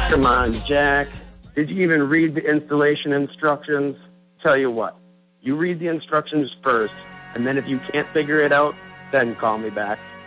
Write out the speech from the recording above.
Come on, Jack. Did you even read the installation instructions? Tell you what, you read the instructions first, and then if you can't figure it out, then call me back.